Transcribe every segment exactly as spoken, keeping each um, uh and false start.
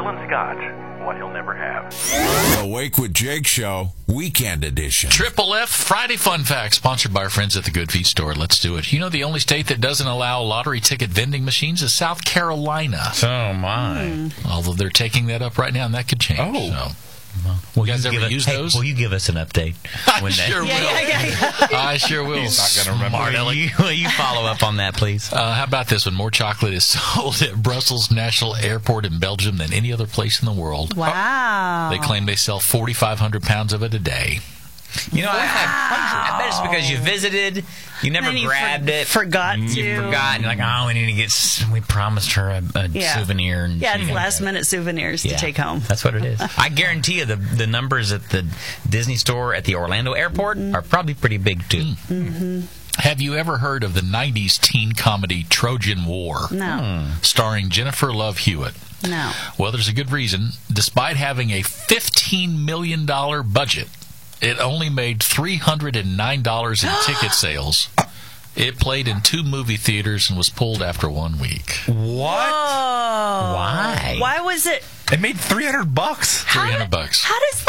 Dylan Scott, what he'll never have. The Wake with Jake Show, Weekend Edition. Triple F Friday Fun Fact, sponsored by our friends at the Good Feet Store. Let's do it. You know the only state that doesn't allow lottery ticket vending machines is South Carolina. Oh, my. Mm. Although they're taking that up right now, and that could change. Oh. So. Will you guys you ever give use a, hey, those? Will you give us an update? I when sure that, will. Yeah, yeah, yeah. I sure will. He's not going to remember. Smart Will aleck. you, will you follow up on that, please? Uh, how about this one? More chocolate is sold at Brussels National Airport in Belgium than any other place in the world. Wow. They claim they sell forty-five hundred pounds of it a day. You know, I, I, I bet it's because you visited, you never Then you grabbed for- it. forgot You to. forgot. You're like, oh, we need to get, s- we promised her a, a Yeah. souvenir. And Yeah, she it's got last it. minute souvenirs Yeah, to take home. That's what it is. I guarantee you the the numbers at the Disney store at the Orlando airport Mm-hmm. are probably pretty big, too. Mm-hmm. Have you ever heard of the nineties teen comedy Trojan War? No. Starring Jennifer Love Hewitt. No. Well, there's a good reason. Despite having a fifteen million dollars budget, it only made three hundred nine dollars in ticket sales. It played in two movie theaters and was pulled after one week. What? Oh. Why? Why was it? It made three hundred bucks. three hundred bucks. How does?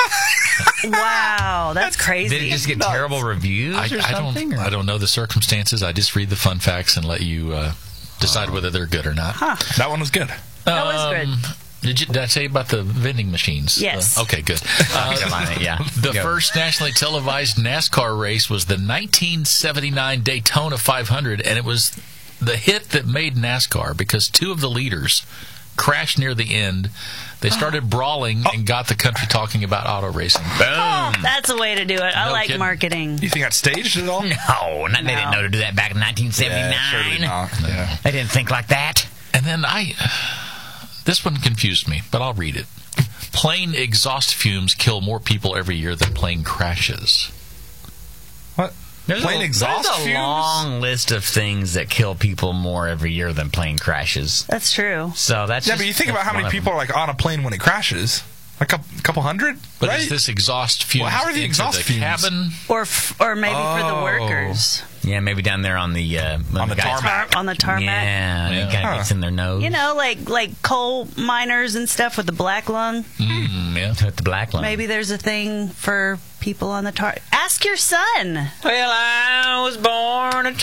Wow, that's crazy. Did it just get terrible reviews I, or I something? don't. or- I don't know the circumstances. I just read the fun facts and let you uh, decide whether they're good or not. That one was good. That was good. Um, Did, you, did I tell you about the vending machines? Yes. Uh, okay, good. Uh, yeah. the Go. first nationally televised NASCAR race was the nineteen seventy-nine Daytona five hundred, and it was the hit that made NASCAR because two of the leaders crashed near the end. They started brawling and got the country talking about auto racing. Oh, that's a way to do it. I No like kidding. marketing. You think that's staged at all? No, not, they didn't know to do that back in nineteen seventy-nine. Yeah, surely not. Yeah. They didn't think like that. And then I... This one confused me, but I'll read it. Plane exhaust fumes kill more people every year than plane crashes. What? There's Plane a, exhaust there's a fumes? long list of things that kill people more every year than plane crashes. That's true. So that's Yeah, just, but you think that's about how one many of people them. are like on a plane when it crashes. Like a couple hundred? But right? is this exhaust fumes Well, how are the into exhaust the fumes? cabin? Or f- or maybe for the Oh. workers Yeah, maybe down there on the uh, On the guys- tarmac. on the tarmac. Yeah, Yeah. it kind of Huh. gets in their nose. You know, like like coal miners and stuff with the black lung. Mm, yeah. with the black line. Maybe there's a thing for people on the tar. Ask your son. Well, I was born a